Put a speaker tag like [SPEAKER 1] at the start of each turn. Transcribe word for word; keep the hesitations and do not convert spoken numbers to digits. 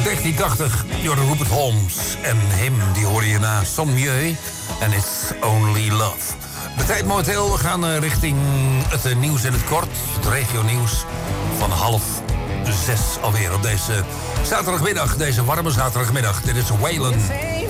[SPEAKER 1] negentien tachtig, Jordan Rupert Holmes. En hem, die hoorde je na Son Mieu. En It's Only Love. De tijd momenteel, we gaan uh, richting het uh, nieuws in het kort. Het regio-nieuws van half zes alweer op deze zaterdagmiddag. Deze warme zaterdagmiddag. Dit is Waylon.